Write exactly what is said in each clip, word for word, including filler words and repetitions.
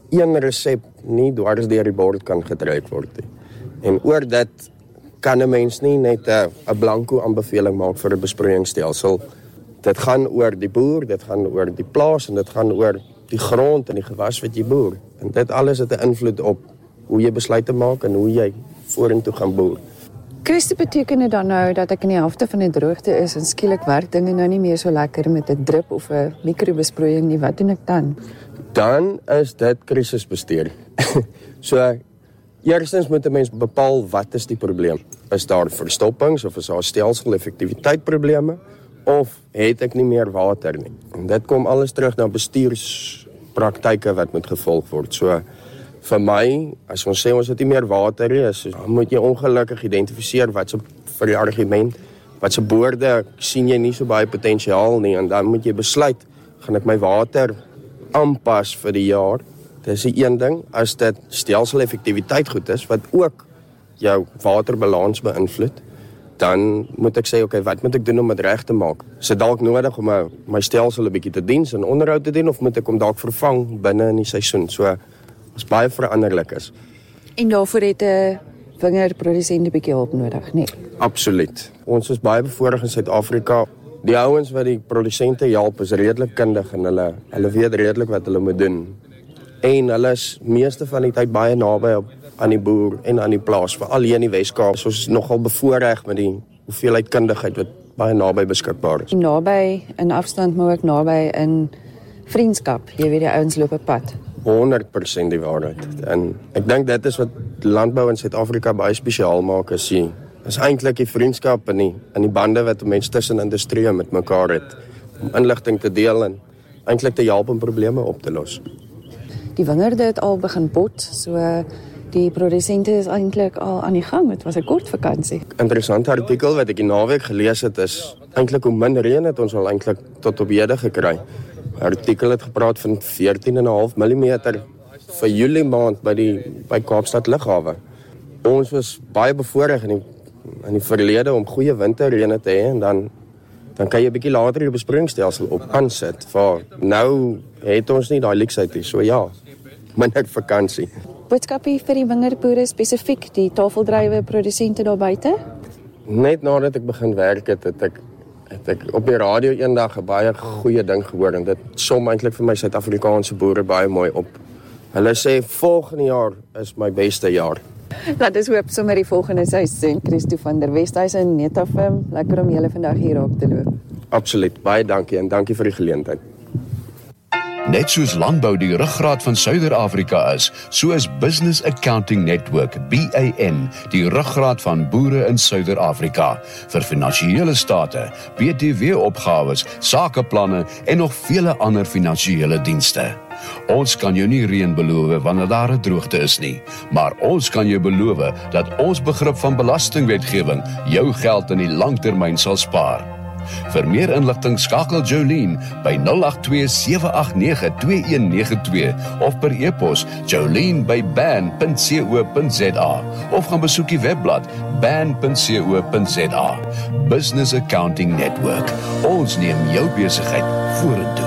een resep nie dwars deur die bord kan getrek word nie. En oor dit kan 'n mens nie net 'n 'n blanko aanbeveling maak vir 'n besproeiingsstelsel. Dit gaan oor die boer, dit gaan oor die plaas en dit gaan oor die grond en die gewas wat jy boer. En dit alles het 'n invloed op hoe jy besluite maak en hoe jy vorentoe gaan boer. Christo, beteken dit dan nou dat ek in die helfte van die droogte is en skielik werk dinge nou nie meer so lekker met 'n drip of 'n mikrobesproeiing nie, wat doen ek dan? Dan is dit krisisbestuur. So, eerstens moet 'n mens bepaal wat is die probleem. Is daar verstoppings of is daar stelsel-effektiwiteit probleme of het ek nie meer water nie? En dit kom alles terug na bestuurspraktyke wat moet gevolg word. So, vir my, as ons sê ons het nie meer water nie, is, dan moet jy ongelukkig identifiseer wat se vir die argument, wat se boorde sien jy nie so baie potensiaal nie, en dan moet jy besluit, gaan ek my water aanpas vir die jaar. Dis die een ding, as dit stelsel-effektiwiteit goed is, wat ook jou waterbalans beïnvloed, dan moet ek sê, okay, wat moet ek doen om dit reg te maak? Is dit dalk nodig om my, my stelsel 'n bietjie te diens en onderhoud te doen, of moet ek hom dalk vervang binne in die seisoen? So, as baie veranderlik is. En daarvoor het 'n wingerdprodusent 'n bietjie hulp nodig, nee? Absoluut. Ons is baie bevoorreg in Suid-Afrika. Die ouens wat die produsente help is redelik kundig en hulle, hulle weet redelik wat hulle moet doen. En hulle is meeste van die tyd baie naby op, aan die boer en aan die plaas, veral hier in die Weskaap. So ons is nogal bevoorreg met die hoeveelheid kundigheid wat baie naby beskikbaar is. Naby in afstand, maar ook naby in vriendskap. Jy weet, die ouens loop 'n pad. honderd persent die waarheid. En ek dink dit is wat landbou in Suid-Afrika baie spesiaal maak, is die is eintlik die vriendskap en die, en die bande wat mense tussen industrie met mekaar het, om inligting te deel en eintlik te help om probleme op te los. Die wingerde het al begin bot, so die produsente is eintlik al aan die gang. Het was 'n kort vakansie. Interessante artikel wat ek die naweek gelees het, is eintlik hoe min reën het ons al eintlik tot op hede gekry. Artikel het gepraat van veertien komma vyf millimeter vir Julie maand by die by Kaapstad Lughawe. Ons was baie bevoorreg in die in die verlede om goeie winterreëne te hê, en dan dan kan jy 'n bietjie later die besproeiingsstelsel op aansit. Vir nou het ons nie daai luksheid nie. So ja, minder vakansie. Boodskapie vir die wingerdboere spesifiek, die tafeldrywe produsente daar buite? Net nadat ek begin werk het, het ek het ek op die radio eendag 'n baie goeie ding gehoor, en dit som eintlik vir my Suid-Afrikaanse boere baie mooi op. Hulle sê volgende jaar is my beste jaar. Laat ons hoop sommer die volgende seisoen. Christo van der Westhuizen, Netafim, lekker om julle vandag hier op te loop. Absoluut, baie dankie en dankie vir die geleentheid. Net soos landbou die ruggraat van Suider-Afrika is, so is Business Accounting Network, B A N, die ruggraat van boere in Suider-Afrika, vir finansiële state, B T W-opgawes, sakeplanne en nog vele ander finansiële dienste. Ons kan jou nie reën beloof wanneer daar 'n droogte is nie, maar ons kan jou beloof dat ons begrip van belastingwetgewing jou geld in die langtermyn sal spaar. Vir meer inligting skakel Jolene by nul agt twee sewe agt nege twee een nege twee of per e-pos jolene by ban punt co punt za of gaan besoek die webblad ban punt co punt za. Business Accounting Network. Ons neem jou besigheid vorentoe.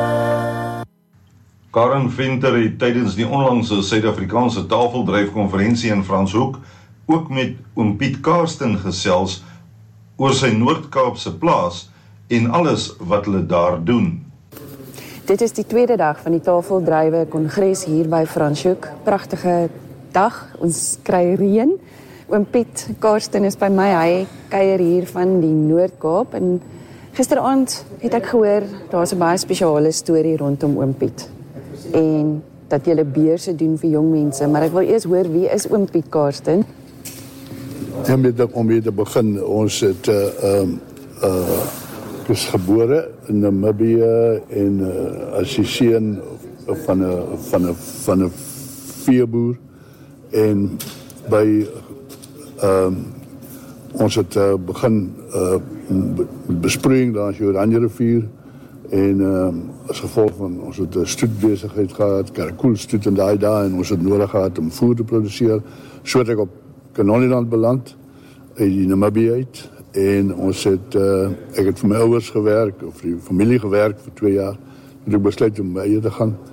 Karen Venter het tydens die onlangse Suid-Afrikaanse tafeldryfkonferensie in Franshoek ook met oom Piet Karsten gesels oor sy Noord-Kaapse plaas en alles wat hulle daar doen. Dit is die tweede dag van die tafeldrywe kongres hier by Franshoek. Pragtige dag, ons kry reën. Oom Piet Karsten is by my, hy kuier hier van die Noord-Kaap, en gisteraand het ek gehoor, daar is 'n baie spesiale storie rondom oom Piet. En dat julle beurse doen vir jong mense, maar ek wil eers hoor, wie is oom Piet Karsten? Ja, met, om mee te begin, ons het uh, um, uh, is gebore in Namibië en uh, as die seun van 'n van 'n van 'n veeboer, en by um, ons het uh, begin uh, met besproeiing daar in die Oranje rivier, en um, as gevolg van ons het 'n stoetbesigheid gehad, karakoolstoet en daai daai, en ons het nodig gehad om voer te produseer. So het ek op Kanoliland beland uit die Namibië uit, en ons het uh, ek het vir my ouers gewerk of vir die familie gewerk vir twee jaar, toen ek besluit om by eie te gaan,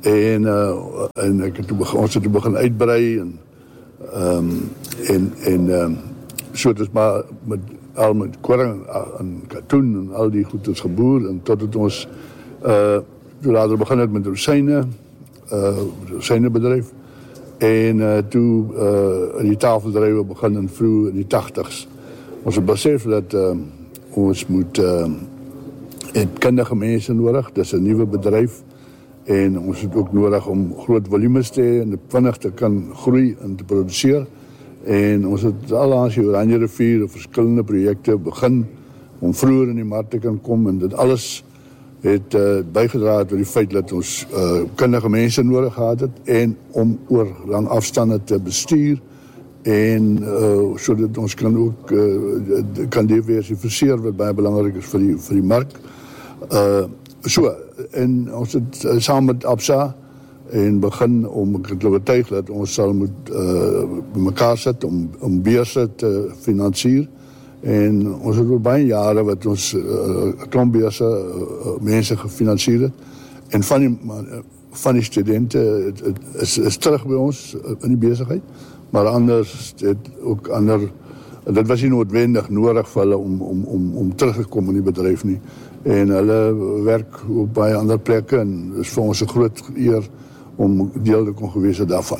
En, uh, en ek het toe begin, ons het toe begin uitbrei en, um, en, en um, so het is maar met, al met koring en katoen en al die goed is geboer en tot het ons uh, toe later begin het met rosyne, uh, rozynebedryf en uh, toe uh, die tafeldrywe begin in vroeg in die tachtigs. Ons het besef dat uh, ons moet uh, het kundige mense nodig, dit is 'n nuwe bedryf en ons het ook nodig om groot volumes te hê en vinnig te kan groei en te produseer. En ons het al langs die Oranje rivier verskillende projekte begin om vroeër in die mark te kan kom en dit alles het uh, bygedra tot die feit dat ons uh, kundige mense nodig gehad het en om oor lang afstande te bestuur en uh, sodat ons kan ook uh, kan diversifiseer wat baie belangrik is vir die, vir die mark. Uh, so, en ons het uh, saam met Absa en begin om, ek het oortuig dat ons sal moet uh, mekaar sit om, om beurse te finansier en ons het oor baie jare wat ons uh, klombeurse uh, mense gefinansier het en van die, van die studente het, het, is, is terug by ons in die besigheid, maar anders het ook ander, dit was nie noodwendig nodig vir hulle om, om, om, om terug te kom in die bedryf nie en hulle werk op baie ander plekke en dit is vir ons 'n groot eer om deel te kon gewees het daarvan.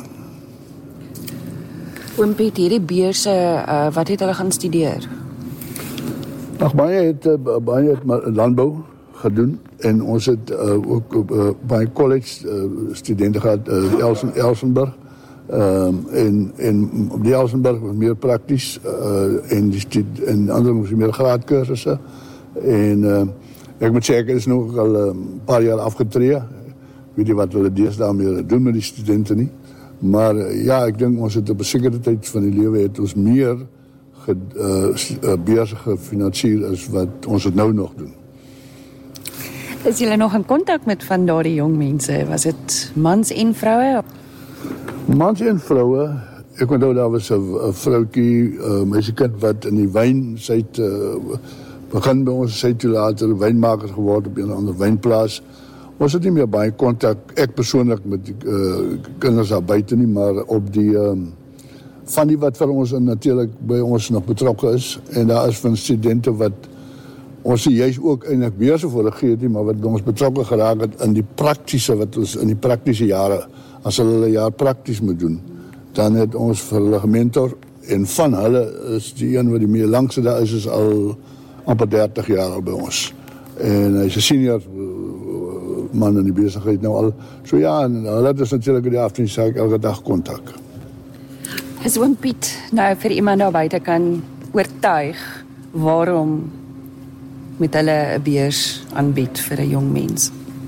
Oom Piet, hierdie beurse, uh, wat het hulle gaan studeer? Ag, baie het, uh, baie het landbou gedoen en ons het uh, ook uh, baie college uh, studente gehad, uh, Elsen, Elsenburg um, en, en die Elsenburg was meer prakties uh, en, die stud- en ander was meer graadkursusse en uh, ek moet sê, ek is nog al 'n um, paar jaar afgetree. Weet jy wat hulle deesdae meer doen met die studente nie. Maar uh, ja, ek dink ons het op 'n sekere tyd van die lewe het ons meer ge, uh, beurse gefinansier as wat ons het nou nog doen. Is julle nog in kontak met van daardie jong mense? Was dit mans en vroue? Mans en vroue. Ek onthou daar was 'n vroutjie, 'n uh, meisiekind wat in die wyn, sy het uh, begin by ons, sy het toe later wynmaker geword op 'n ander wynplaas. Ons het nie meer baie kontak, ek persoonlik met die uh, kinders daar buite nie, maar op die um, van die wat vir ons natuurlik by ons nog betrokke is en daar is van studente wat ons juist ook eintlik beurse voor gegee het nie, maar wat by ons betrokke geraak het in die praktiese wat ons in die praktiese jare, as hulle hulle jaar prakties moet doen, dan het ons vir hulle gementor en van hulle is die een wat die meer langste daar is, is al amper dertig jaar al by ons. En hy is 'n senior man in die besigheid nou al. So ja, en hulle het dus natuurlik in die afdeling elke dag kontak. Is oom Piet nou vir iemand daar buite kan oortuig waarom moet hulle 'n beurs aanbied vir 'n jong mens?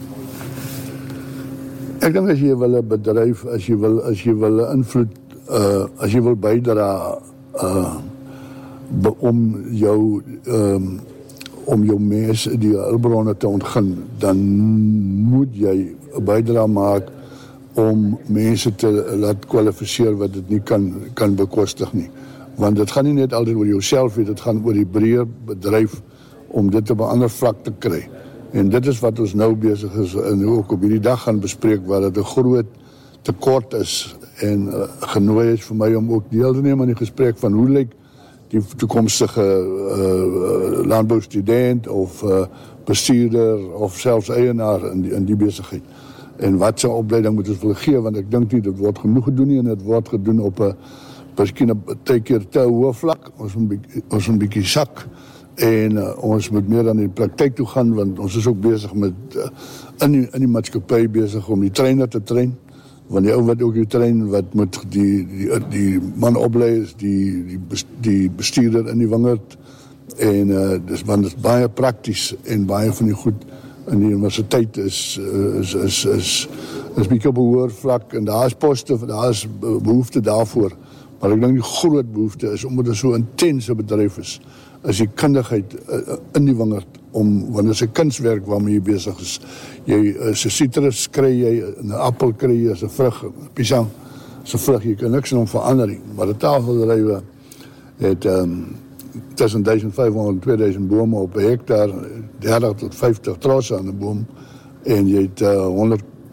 Ek dink as jy wil 'n bedryf, as jy wil as jy wil 'n invloed uh as jy wil bydra uh om jou um, om jou mense die hulpbronne te ontgin, dan moet jy 'n bydrae maak om mense te laat kwalifiseer wat dit nie kan kan bekostig nie. Want dit gaan nie net altyd oor jouself nie, dit gaan oor die breër bedryf om dit op 'n ander vlak te kry. En dit is wat ons nou besig is en ook op hierdie dag gaan bespreek waar dit 'n groot tekort is en uh, genooi is vir my om ook deel te neem aan die gesprek van hoe lyk die toekomstige uh, landboustudent of uh, bestuurder of selfs eienaar in die, in die besigheid. En wat se opleiding moet ons wil gee, want ek dink nie dit word genoeg gedoen nie en dit word gedoen op 'n miskien 'n baie keer te hoë vlak. Ons moet ons 'n bietjie sak en uh, ons moet meer aan die praktyk toe gaan want ons is ook besig met uh, in die, in die maatskappy besig om die trainer te train. Want die ou wat ook die trein wat moet die die die man oplei is die die die bestuurder in die wingerd en uh, dis want dit is baie prakties en baie van die goed in die universiteit is is is is is bietjie op 'n hoër vlak en daar is poste, daar is behoefte daarvoor. Maar ek dink die groot behoefte is omdat dit so 'n intense bedryf is, is die kundigheid uh, in die wingerd om wanneer dit 'n kunswerk waarmee jy besig is. Jy is 'n sitrus kry jy, 'n appel kry jy, 'n vrug, 'n piesang, 'n vrug, jy kan niks aan verandering. Maar 'n tafeldrywe het um, tussen duisend vyfhonderd en tweeduisend bome op 'n hektaar, dertig tot vyftig trosse aan 'n boom en jy het uh, honderd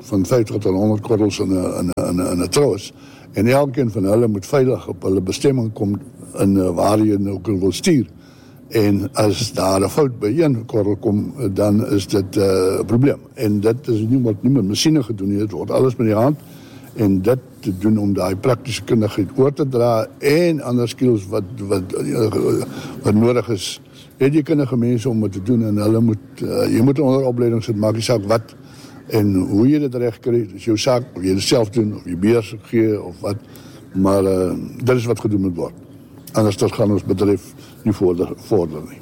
van vyftig tot honderd korrels in 'n in 'n in 'n in 'n troos. En elkeen van hulle moet veilig op hulle bestemming kom in uh, waar jy nou wil stuur. En as daar 'n fout by een korrel kom, dan is dit 'n uh, probleem. En dit is nie wat nie met masjiene gedoen nie, dit word alles met die hand. En dit te doen om daai praktiese kundigheid oor te dra en ander skills wat wat wat nodig is. Het jy kundige mense om dit te doen en hulle moet uh, jy moet onder opleiding sit, maak nie saak wat en hoe jy dit reg kry, is jou saak of jy dit self doen of jy beurs gee of wat, maar uh, dit is wat gedoen moet word. Anders dan gaan ons bedryf nie vorder, vorder nie.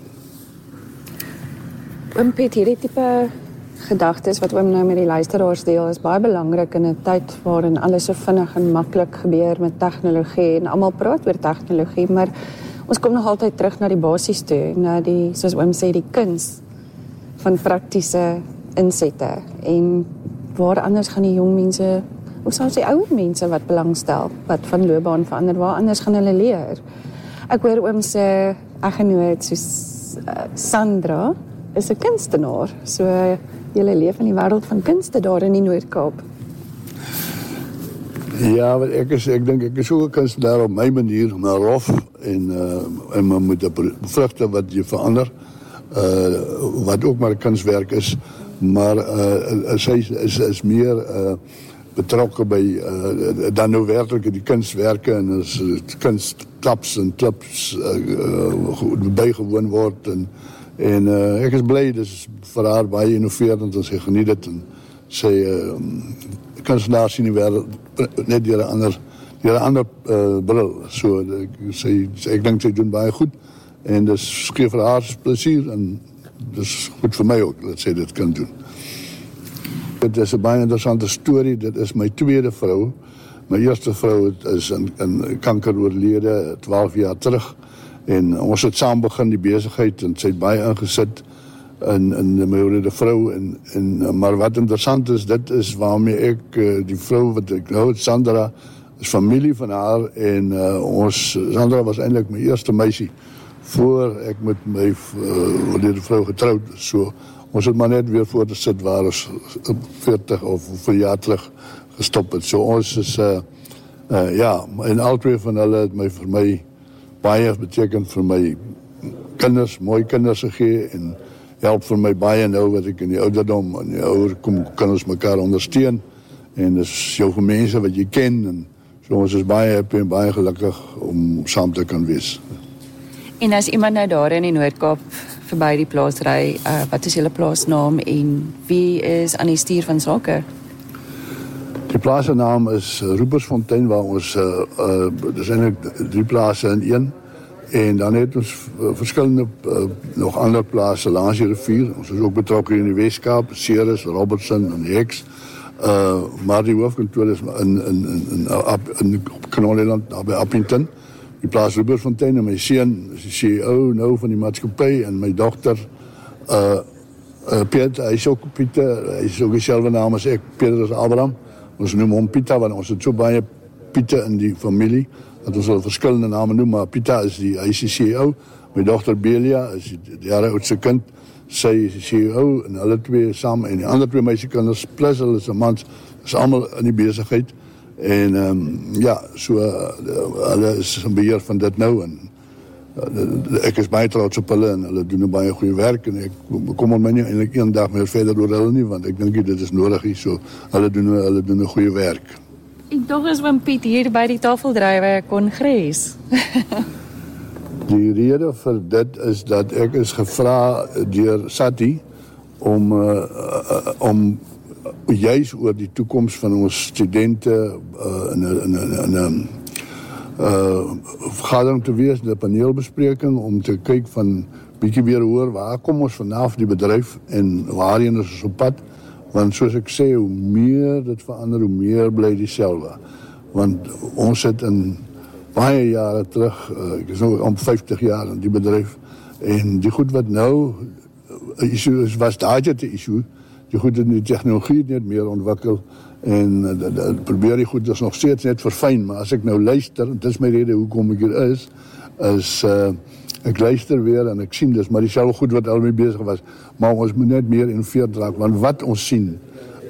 Oom Piet, hierdie tipe gedagtes wat oom nou met die luisteraars deel is baie belangrik in 'n tyd waarin alles so vinnig en maklik gebeur met tegnologie en almal praat oor tegnologie, maar ons kom nog altyd terug na die basies toe, na die, soos oom sê, die kuns van praktiese insette en waar anders gaan die jong mense, of selfs die ouer mense wat belangstel, wat van loopbaan verander, waar anders gaan hulle leer. Ek hoor oom se eggenoot soos uh, Sandra is 'n kunstenaar, so uh, julle leef in die wêreld van kunste daar in die Noord-Kaap. Ja, wat ek is, ek dink ek is ook 'n kunstenaar op my manier, maar rof en uh, en maar met die vrugte wat jy verander, uh, wat ook maar 'n kunswerk is, maar uh, sy is, is, is meer uh, betrokke by uh, dan nou werklik die kunswerke en as uh, kunstklaps en klips uh, uh, bygewoon word en En uh, ek is bly, dis vir haar baie innoverend en sy geniet dit en sy uh, kunstenaars sien die wêreld net deur 'n ander deur 'n ander uh, bril. So ek, sy, ek dink sy doen baie goed en dis gee vir haar plesier en dis goed vir my ook dat sy dit kan doen. Dit is 'n baie interessante storie. Dit is my tweede vrou. My eerste vrou is in, in kanker oorlede twaalf jaar terug. En ons het saam begin die besigheid en sy het baie ingesit in in my oude vrou en en maar wat interessant is, dit is waarmee ek die vrou wat ek nou het, Sandra, is familie van haar en uh, ons Sandra was eintlik my eerste meisie voor ek met my uh, vrou getroud is. So ons het maar net weer voor te sit waar ons veertig of hoeveel jaar terug gestop het. So ons is uh, uh, ja, en al twee van hulle het my vir my baie beteken vir my kinders, mooi kinders gegee en help vir my baie nou wat ek in die ouderdom en die ouer kom, kan ons mekaar ondersteun en dis jou mense wat jy ken en so ons is baie happy en baie gelukkig om saam te kan wees. En as iemand nou daar in die Noord-Kaap verby die plaas ry, uh, wat is julle plaasnaam en wie is aan die stuur van sake? Die plaasnaam is Rupersfontein waar ons uh, uh, dis eintlik drie plase in een en dan het ons uh, verskillende uh, nog ander plase langs die rivier. Ons is ook betrokke in die Weskaap, Ceres, Robertson en Hex. Uh, maar die hoofkantoor is in in in in, in, in Knoleland naby Appington. Die plaas Rupersfontein en my seun is die C E O nou van die maatskappy en my dogter uh, uh, Piet, hy is ook Pieter, hy is ook dieselfde naam as ek, Petrus Abraham. Ons noem hom Pieter, want ons het so baie Pieter in die familie, dat ons al verskillende name noem, maar Pieter is die, hy is die C E O, my dogter Belia is die, die jare oudste kind, sy is die C E O, en hulle twee saam, en die ander twee meisiekinders, plus hulle is 'n mans, is allemaal in die besigheid, en um, ja, so, uh, hulle is in beheer van dit nou, en uh, ek is baie trots op hulle, en hulle doen 'n baie goeie werk, en ek kom on my nie eintlik een dag meer verder door hulle nie, want ek dink dit is nodig hier, so hulle doen, hulle doen 'n goeie werk. Ek dog is oom Piet hier by die Tafeldrywe Kongres. Die rede vir dit is dat ek is gevra deur Sati om uh, uh, om juis oor die toekoms van ons studente uh, in 'n in 'n in 'n uh, vergadering te wees, 'n paneelbespreking om te kyk van bietjie weer hoor waar kom ons vanaf die bedryf en waarheen is ons op pad, want soos ek sê, hoe meer dit verander, hoe meer bly dieselfde, want ons het in baie jare terug, uh, ek is nou om vyftig jaar in die bedryf, en die goed wat nou uh, issue is, was daai te issue, die goed in die tegnologie net meer ontwikkel, en uh, dat, dat probeer die goed is nog steeds net verfyn, maar as ek nou luister, en dit is my rede hoekom ek hier is, is uh, ek luister weer en ek sien dis, maar dieselfde goed wat al mee bezig was, maar ons moet net meer innoveerd raak, want wat ons sien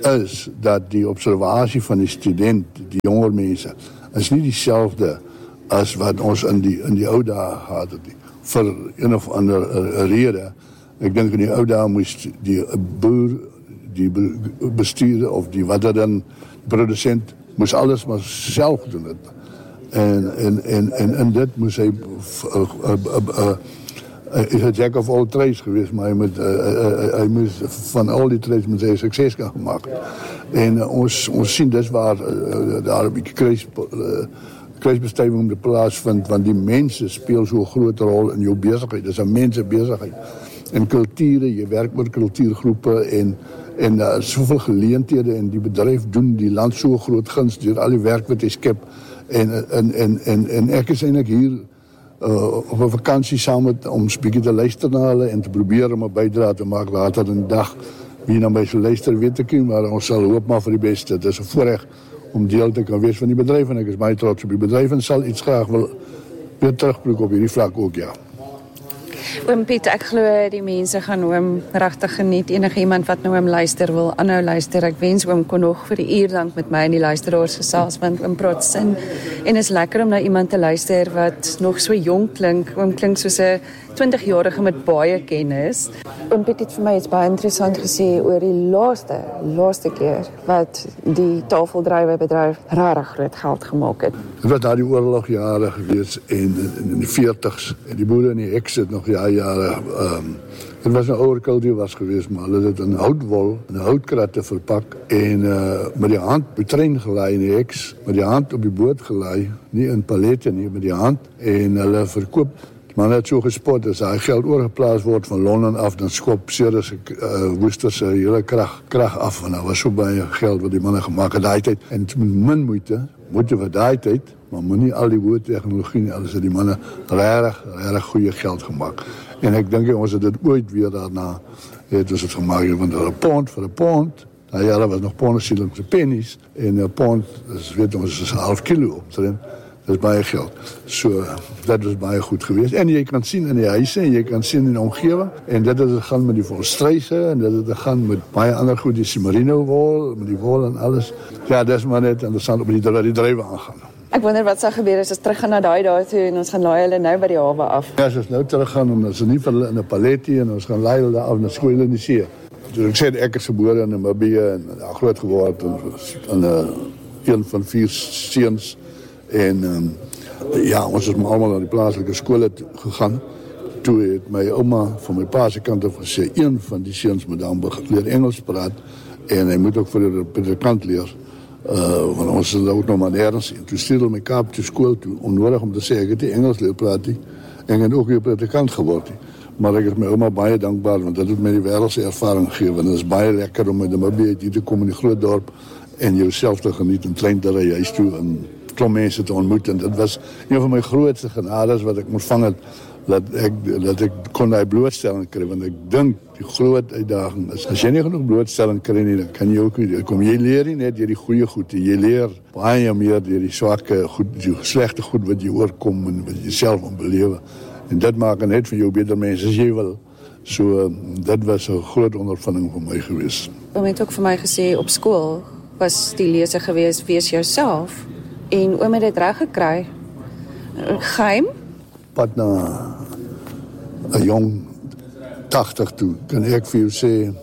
is dat die observasie van die student, die jonger mense, is nie dieselfde as wat ons in die in die ou dae gehad het nie. Vir een of ander uh, rede. Ek dink in die ou dae moes die boer, die bestuurder of die wat dan producent moes alles maar self doen het. En en en en en dit moes hy uh, uh, uh, uh, is 'n jack of all trades geweest, maar hy moet uh, uh, hy moes van al die trades met sy sukses kan gemaak. En uh, ons ons sien dis waar uh, daar 'n bietjie kruis uh, kruisbestuiving moet plaasvind, want die mense speel so 'n groot rol in jou besigheid. Dis 'n mense besigheid. En kulture, jy werk met kultuurgroepe en en daar is soveel geleenthede en die bedryf doen die land so groot guns deur al die werk wat hy skep. En en en en en ek is eintlik hier uh, op 'n vakansie saam met om 'n bietjie te luister na hulle en te probeer om 'n bydrae te maak later in die dag. Wie na my sal luister weet ek nie, maar ons sal hoop maar vir die beste. Dit is 'n voorreg om deel te kan wees van die bedryf en ek is baie trots op die bedryf en sal iets graag wil weer terugbring op hierdie vlak ook, ja. Oom Piet, ek glo die mense gaan oom regtig geniet. Enige iemand wat nou oom luister wil aanhou luister. Ek wens oom kon nog vir die uur lank met my en die luisteraars gesels, want oom praat sin en is lekker om na iemand te luister wat nog so jonk klink. Oom klink soos 'n twintig-jarige met baie kennis. Oom Piet het vir my iets baie interessant gesê oor die laaste, laaste keer wat die tafeldrywebedryf regtig groot geld gemaak het. Dit was daar die oorlogjare gewees en in die veertigs en die boere in die heks het nog ja jare um, dit was 'n ouer kultuur was geweest, maar hulle het dit in houtwol in houtkratte verpak en uh, met die hand op die trein gelei in die heks, met die hand op die boot gelei, nie in pallette nie, met die hand en hulle verkoop. Man het so gespot as hy geld oorgeplaas word van Londen af, dan skop Ceres se uh, Woester se hele krag krag af en daar was so baie geld wat die manne gemaak het daai tyd en met min moeite, moeite vir daai tyd, maar moenie al die hoë tegnologie nie, alles het die manne regtig regtig goeie geld gemaak. En ek dink ons het dit ooit weer daarna het ons het gemaak, want 'n pond vir 'n pond, daai jare was nog pond shillings vir pennies en 'n pond, dis weet ons is 'n half kilo omtrent. Dat is baie geld. So, dat was baie goed geweest. En jy kan sien in die huise, en jy kan sien in die omgewing, en dit het gegaan met die volstryse, en dit het gegaan met baie ander goed, die Simarino wol, met die wol en alles. Ja, dat is maar net interessant op die, die drywe aangaan. Ek wonder wat sal gebeur as ons terug gaan na daai dae toe en ons gaan laai hulle nou by die hawe af. Ja, as ons nou terug gaan, omdat ze nie vir hulle in 'n palletjie, en ons gaan laai hulle af na skool in die see. Dus ek sê, ek is gebore in Namibië, en ja, groot geword, en, en uh, een van vier seuns. En um, ja, ons is allemaal naar die plaatselijke school gegaan. Toen het my oma van mijn pa se kant af gesê, een van die seuns moet dan leer Engels praat en hy moet ook vir die predikant leer. Uh, want ons is ook nog maar nergens in. Toen stuurde my Kaap toe school toe, onnodig om te sê, ek het die Engels leer praat nie, en ek het ook weer predikant geword nie. Maar ek is my oma baie dankbaar, want dit het my die wereldse ervaring gegeven. En het is baie lekker om met die Namibië hier te kom in die groot dorp en jouself te geniet en trein te ry huis toe en klomp mense te ontmoet. En dit was een van my grootste genades wat ek ontvang het, dat ek, dat ek kon die blootstelling kry, want ek dink die groot uitdaging is, as jy nie genoeg blootstelling kry nie, dan kan jy ook nie, kom jy leer nie net deur die goeie goed, jy leer baie meer deur die swakke goed, die slegte goed wat jy oorkom en wat jy self moet belewe. En dit maak net vir jou beter mense as jy wil. So, dit was 'n groot ondervinding vir my gewees. Oom het ook vir my gesê, op skool was die lese gewees, wees jouself, en oom het dit reg gekry. Geheim? Pad na 'n jong tagtig toe, kan ek vir jou sê,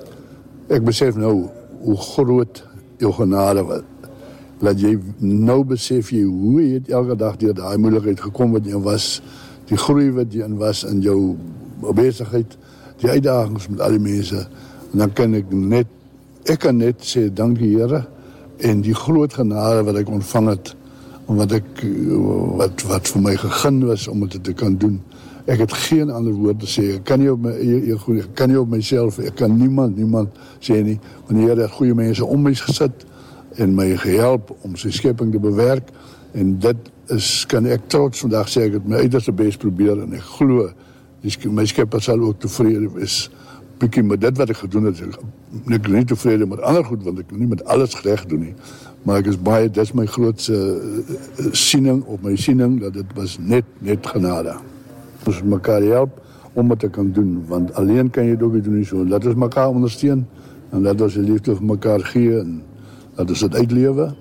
ek besef nou hoe groot jou genade was. Dat jy nou besef jy hoe jy het elke dag deur daai moeilikheid gekom wat jy was, die groei wat jy in was in jou besigheid, die uitdagings met al die mense, en dan kan ek net, ek kan net sê, dankie Here, en die groot genade wat ek ontvang het, wat ek, wat, wat vir my gegeen was om dit te kan doen. Ek het geen ander woord te sê, ek kan nie op, my, ek kan nie op myself, ek kan niemand, niemand sê nie, want die Here het goeie mense om my gesit, en my gehelp om sy skepping te bewerk, en dit is, kan ek trots vandag sê, ek het my uiterste best probeer, en ek glo, die, my skepper sal ook tevrede wees, bietjie met dit wat ek gedoen het, ek is nie tevrede met ander goed, want ek kan nie met alles recht doen nie, maar ek is baie, dit is my grootste uh, siening, op my siening, dat dit was net, net genade. Ons mekaar help, om het te kan doen, want alleen kan jy dit ook nie doen nie so, laat ons mekaar ondersteun, en dat ons die liefde vir mekaar gee en dat ons dit uitlewe.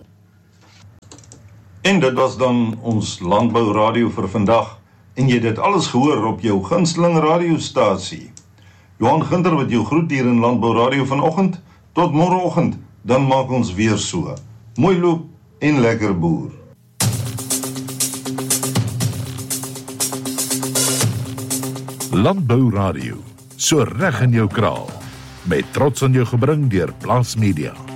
En dit was dan ons Landbou Radio vir vandag. En jy het dit alles gehoor op jou gunsteling radiostasie. Johan Ginter wat jou groet hier in Landbou Radio vanoggend. Tot môreoggend, dan maak ons weer so. Mooi loop en lekker boer. Landbou Radio, so reg in jou kraal. Met trots aan jou gebring deur Plaas Media.